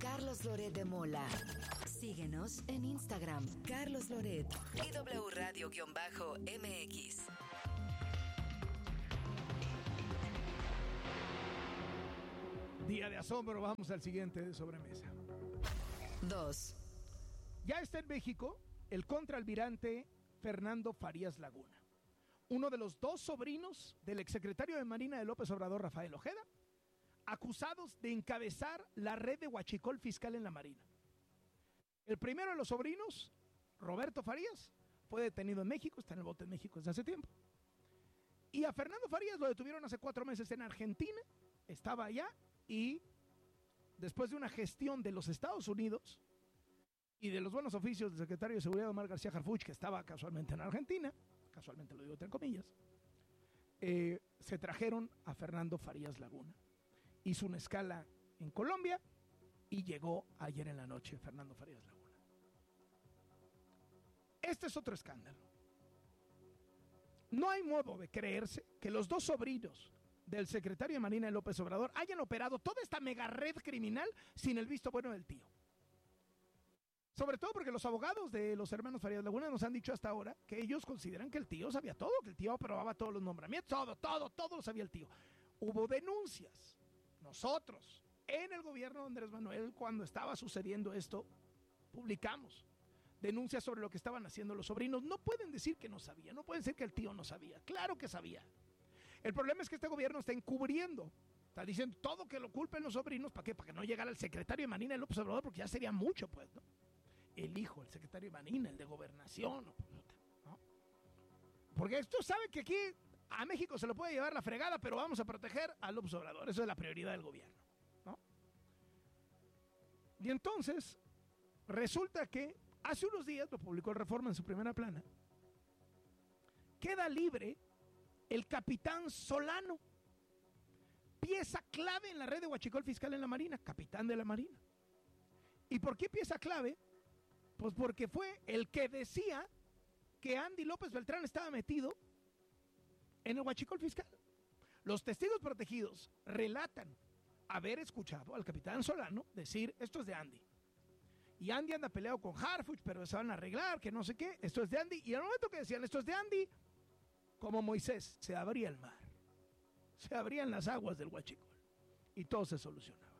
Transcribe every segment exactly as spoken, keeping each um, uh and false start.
Carlos Loret de Mola. Síguenos en Instagram, Carlos Loret y W Radio-M X. Día de asombro, vamos al siguiente de sobremesa. Dos. Ya está en México el contraalmirante Fernando Farías Laguna, uno de los dos sobrinos del exsecretario de Marina de López Obrador, Rafael Ojeda, acusados de encabezar la red de huachicol fiscal en la Marina. El primero de los sobrinos, Roberto Farías, fue detenido en México, está en el bote en México desde hace tiempo. Y a Fernando Farías lo detuvieron hace cuatro meses en Argentina, estaba allá y después de una gestión de los Estados Unidos y de los buenos oficios del secretario de Seguridad Omar García Harfuch, que estaba casualmente en Argentina, casualmente lo digo entre comillas, eh, se trajeron a Fernando Farías Laguna. Hizo una escala en Colombia y llegó ayer en la noche Fernando Farías Laguna. Este es otro escándalo. No hay modo de creerse que los dos sobrinos del secretario de Marina de López Obrador hayan operado toda esta mega red criminal sin el visto bueno del tío. Sobre todo porque los abogados de los hermanos Farías Laguna nos han dicho hasta ahora que ellos consideran que el tío sabía todo, que el tío aprobaba todos los nombramientos, todo, todo, todo lo sabía el tío. Hubo denuncias. Nosotros, en el gobierno de Andrés Manuel, cuando estaba sucediendo esto, publicamos denuncias sobre lo que estaban haciendo los sobrinos. No pueden decir que no sabía, no pueden decir que el tío no sabía. Claro que sabía. El problema es que este gobierno está encubriendo, está diciendo todo que lo culpen los sobrinos. ¿Para qué? Para que no llegara el secretario de Marina de López Obrador, porque ya sería mucho, pues, ¿no? El hijo, el secretario de Marina, el de Gobernación, ¿no? Porque esto sabe que aquí a México se lo puede llevar la fregada, pero vamos a proteger a López Obrador. Eso es la prioridad del gobierno, ¿no? Y entonces, resulta que hace unos días, lo publicó el Reforma en su primera plana, queda libre el capitán Solano, pieza clave en la red de huachicol fiscal en la Marina, capitán de la Marina. ¿Y por qué pieza clave? Pues porque fue el que decía que Andy López Beltrán estaba metido en el huachicol fiscal. Los testigos protegidos relatan haber escuchado al capitán Solano decir, esto es de Andy. Y Andy anda peleado con Harfuch, pero se van a arreglar, que no sé qué, esto es de Andy. Y al momento que decían, esto es de Andy, como Moisés, se abría el mar. Se abrían las aguas del huachicol. Y todo se solucionaba.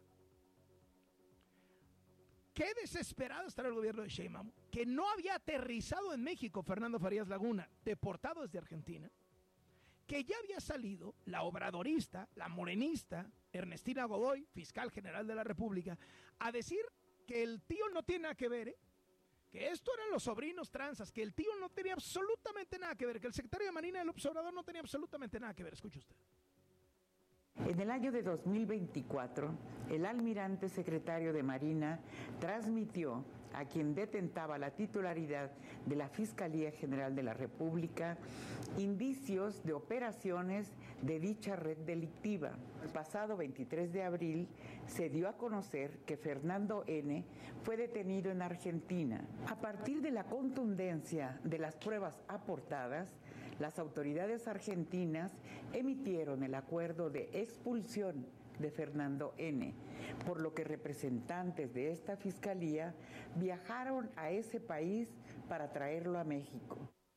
Qué desesperado estará el gobierno de Sheinbaum, que no había aterrizado en México Fernando Farías Laguna, deportado desde Argentina, que ya había salido la obradorista, la morenista, Ernestina Godoy, fiscal general de la República, a decir que el tío no tiene nada que ver, ¿eh? Que esto eran los sobrinos tranzas, que el tío no tenía absolutamente nada que ver, que el secretario de Marina del Obrador no tenía absolutamente nada que ver. Escuche usted. En el año de dos mil veinticuatro, el almirante secretario de Marina transmitió a quien detentaba la titularidad de la Fiscalía General de la República indicios de operaciones de dicha red delictiva. El pasado veintitrés de abril se dio a conocer que Fernando N. fue detenido en Argentina. A partir de la contundencia de las pruebas aportadas, las autoridades argentinas emitieron el acuerdo de expulsión de Fernando N., por lo que representantes de esta fiscalía viajaron a ese país para traerlo a México.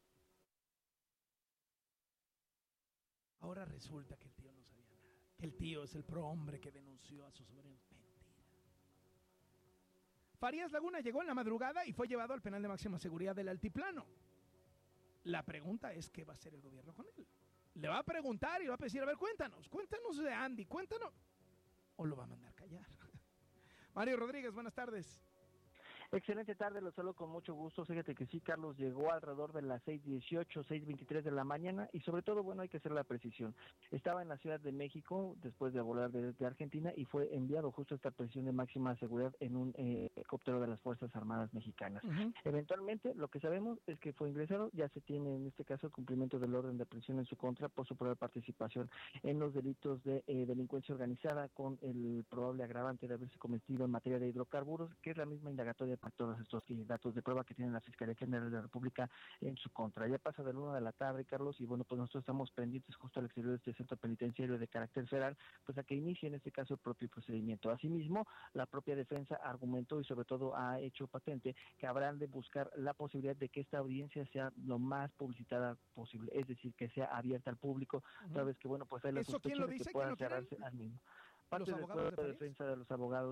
Ahora resulta que el tío no sabía nada, que el tío es el prohombre que denunció a sus sobrinos. Mentira. Farías Laguna llegó en la madrugada y fue llevado al penal de máxima seguridad del Altiplano. La pregunta es, ¿qué va a hacer el gobierno con él? Le va a preguntar y va a decir, a ver, cuéntanos, cuéntanos de Andy, cuéntanos. O lo va a mandar callar. Mario Rodríguez, buenas tardes. Excelente tarde, lo saludo con mucho gusto. Fíjate que sí, Carlos, llegó alrededor de las seis dieciocho, seis veintitrés de la mañana y sobre todo, bueno, hay que hacer la precisión. Estaba en la Ciudad de México después de volar desde Argentina y fue enviado justo a esta prisión de máxima seguridad en un eh, helicóptero de las Fuerzas Armadas Mexicanas. Uh-huh. Eventualmente, lo que sabemos es que fue ingresado, ya se tiene en este caso el cumplimiento del orden de prisión en su contra por su probable participación en los delitos de eh, delincuencia organizada con el probable agravante de haberse cometido en materia de hidrocarburos, que es la misma indagatoria todos estos eh, datos de prueba que tiene la Fiscalía General de la República en su contra. Ya pasa de la una de la tarde, Carlos, y bueno, pues nosotros estamos pendientes justo al exterior de este centro penitenciario de carácter federal, pues a que inicie en este caso el propio procedimiento. Asimismo, la propia defensa argumentó y sobre todo ha hecho patente que habrán de buscar la posibilidad de que esta audiencia sea lo más publicitada posible, es decir, que sea abierta al público, uh-huh. Sabes que bueno, pues hay la ¿Eso quién lo de dice? que pueda ¿Quién lo cerrarse tienen? al mismo. Parte del cuerpo de de defensa de los abogados